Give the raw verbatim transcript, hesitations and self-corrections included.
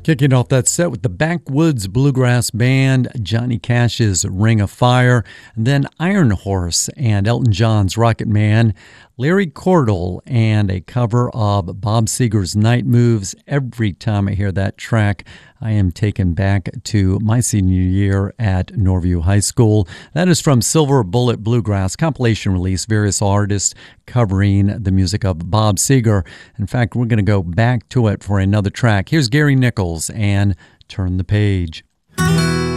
Kicking off that set with the Backwoods Bluegrass Band, Johnny Cash's Ring of Fire, and then Iron Horse and Elton John's Rocket Man, Larry Cordell, and a cover of Bob Seger's Night Moves. Every time I hear that track, I am taken back to my senior year at Norview High School. That is from Silver Bullet Bluegrass compilation release, various artists covering the music of Bob Seger. In fact, we're going to go back to it for another track. Here's Gary Nichols and Turn the Page.